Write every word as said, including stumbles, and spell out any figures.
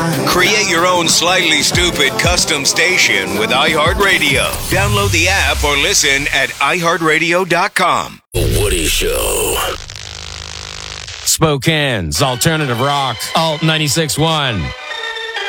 Create your own slightly stupid custom station with iHeartRadio. Download the app or listen at i heart radio dot com. The Woody Show. Spokane's Alternative Rock, Alt ninety-six point one.